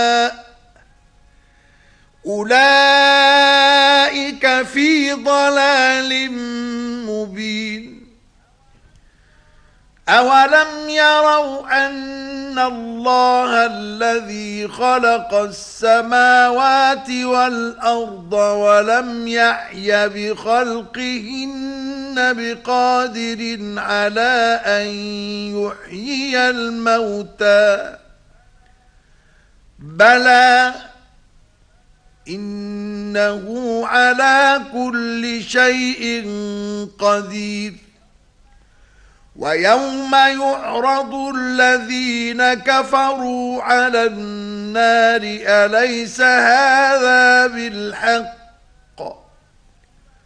أولئك في ضلال مبين. أولم يروا أن الله الذي خلق السماوات والأرض ولم يعي بخلقهن بقادر على أن يحيي الموتى؟ بلى إنه على كل شيء قدير. ويوم يعرض الذين كفروا على النار أليس هذا بالحق